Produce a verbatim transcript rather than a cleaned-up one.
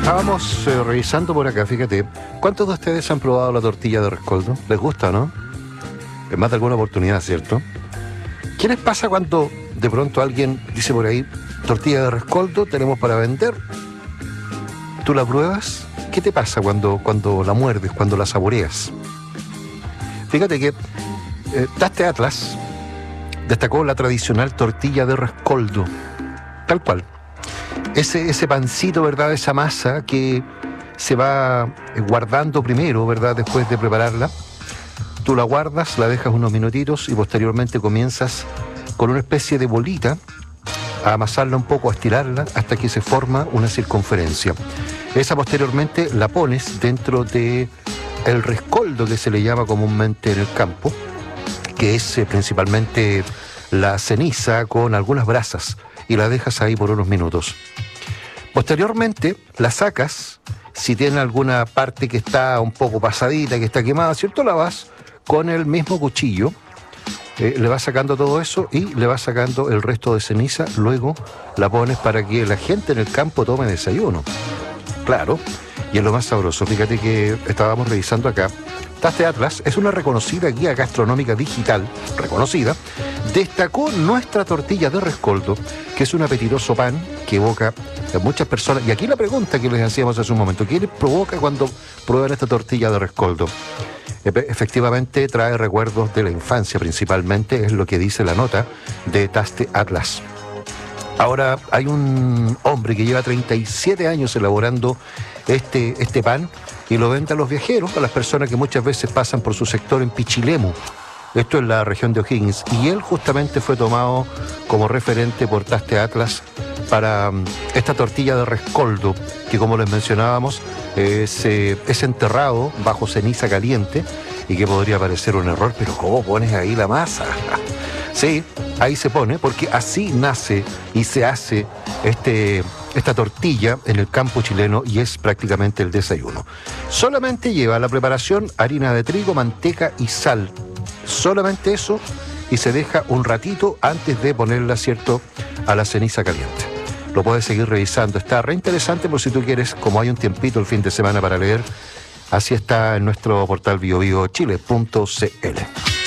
Estábamos eh, revisando por acá, fíjate, ¿cuántos de ustedes han probado la tortilla de rescoldo? ¿Les gusta, no? En más de alguna oportunidad, ¿cierto? ¿Qué les pasa cuando de pronto alguien dice por ahí, tortilla de rescoldo tenemos para vender? ¿Tú la pruebas? ¿Qué te pasa cuando, cuando la muerdes, cuando la saboreas? Fíjate que eh, Taste Atlas destacó la tradicional tortilla de rescoldo, tal cual. Ese, ese pancito, ¿verdad? Esa masa que se va guardando primero, ¿verdad? Después de prepararla. Tú la guardas, la dejas unos minutitos y posteriormente comienzas con una especie de bolita a amasarla un poco, a estirarla hasta que se forma una circunferencia. Esa posteriormente la pones dentro de el rescoldo que se le llama comúnmente en el campo, que es eh, principalmente la ceniza con algunas brasas, y la dejas ahí por unos minutos. Posteriormente la sacas, si tiene alguna parte que está un poco pasadita, que está quemada, ¿cierto? La vas con el mismo cuchillo, eh, le vas sacando todo eso y le vas sacando el resto de ceniza, luego la pones para que la gente en el campo tome desayuno. Claro, y es lo más sabroso. Fíjate que estábamos revisando acá. Taste Atlas es una reconocida guía gastronómica digital, reconocida, destacó nuestra tortilla de rescoldo, que es un apetitoso pan que evoca a muchas personas. Y aquí la pregunta que les hacíamos hace un momento, ¿qué les provoca cuando prueban esta tortilla de rescoldo? Efectivamente trae recuerdos de la infancia principalmente, es lo que dice la nota de Taste Atlas. Ahora hay un hombre que lleva treinta y siete años elaborando este, este pan y lo vende a los viajeros, a las personas que muchas veces pasan por su sector en Pichilemu. Esto es la región de O'Higgins. Y él justamente fue tomado como referente por Taste Atlas para um, esta tortilla de rescoldo, que como les mencionábamos, es, eh, es enterrado bajo ceniza caliente y que podría parecer un error, pero ¿cómo pones ahí la masa? Sí, ahí se pone, porque así nace y se hace este, esta tortilla en el campo chileno y es prácticamente el desayuno. Solamente lleva la preparación harina de trigo, manteca y sal. Solamente eso, y se deja un ratito antes de ponerla, ¿cierto?, a la ceniza caliente. Lo puedes seguir revisando, está re interesante por si tú quieres, como hay un tiempito el fin de semana para leer. Así está en nuestro portal bio bio chile punto c l.